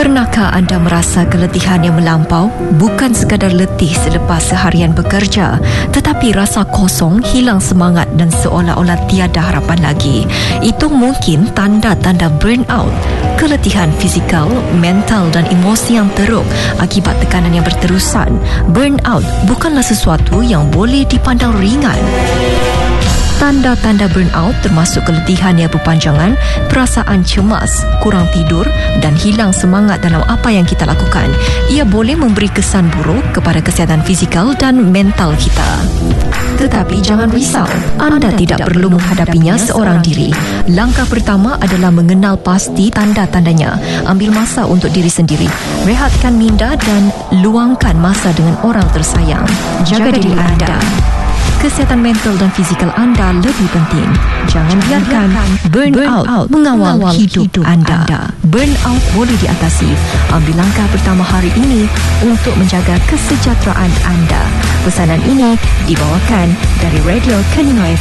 Pernahkah anda merasa keletihan yang melampau? Bukan sekadar letih selepas seharian bekerja, tetapi rasa kosong, hilang semangat dan seolah-olah tiada harapan lagi. Itu mungkin tanda-tanda burnout. Keletihan fizikal, mental dan emosi yang teruk akibat tekanan yang berterusan. Burnout bukanlah sesuatu yang boleh dipandang ringan. Tanda-tanda burnout termasuk keletihan yang berpanjangan, perasaan cemas, kurang tidur dan hilang semangat dalam apa yang kita lakukan. Ia boleh memberi kesan buruk kepada kesihatan fizikal dan mental kita. Tetapi jangan risau, anda tidak perlu menghadapinya seorang diri. Langkah pertama adalah mengenal pasti tanda-tandanya. Ambil masa untuk diri sendiri. Rehatkan minda dan luangkan masa dengan orang tersayang. Jaga diri anda. Kesihatan mental dan fizikal anda lebih penting. Jangan biarkan burnout mengawal hidup anda. Burnout boleh diatasi. Ambil langkah pertama hari ini untuk menjaga kesejahteraan anda. Pesanan ini dibawakan dari Radio Kenino